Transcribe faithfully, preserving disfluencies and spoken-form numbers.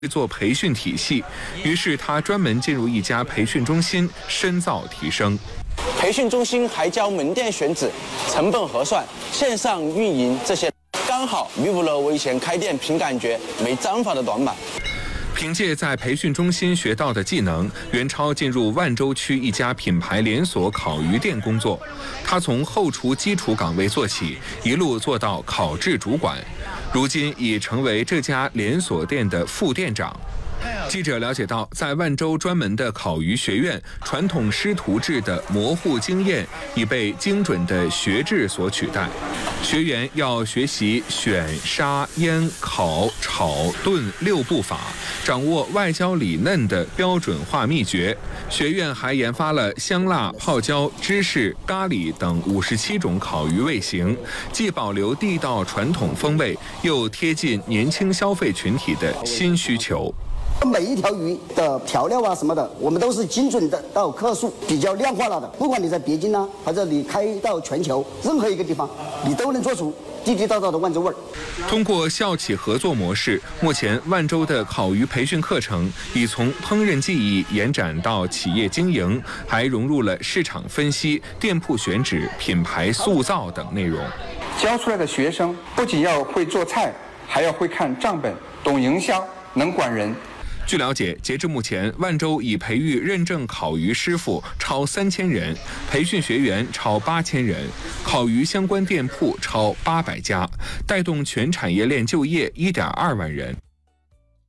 做培训体系，于是他专门进入一家培训中心深造提升。 培训中心还教门店选址、成本核算、线上运营这些，刚好弥补了我以前开店凭感觉没章法的短板。 凭借在培训中心学到的技能，袁超进入万州区一家品牌连锁烤鱼店工作。他从后厨基础岗位做起，一路做到烤制主管，如今已成为这家连锁店的副店长。记者了解到，在万州专门的烤鱼学院，传统师徒制的模糊经验已被精准的学制所取代。学员要学习选、杀、腌、烤、炒、炖六步法，掌握外焦里嫩的标准化秘诀。学院还研发了香辣、泡椒、芝士、咖喱等五十七种烤鱼味型，既保留地道传统风味，又贴近年轻消费群体的新需求。 每一条鱼的调料啊什么的，我们都是精准的到克数，比较量化了的。不管你在北京呢，或者你开到全球任何一个地方，你都能做出地地道道的万州味儿。 通过校企合作模式，目前万州的烤鱼培训课程已从烹饪技艺延展到企业经营，还融入了市场分析、店铺选址、品牌塑造等内容。 教出来的学生不仅要会做菜，还要会看账本，懂营销，能管人。 据了解，截至目前，万州已培育认证烤鱼师傅超三千人，培训学员超八千人，烤鱼相关店铺超八百家，带动全产业链就业一点二万人。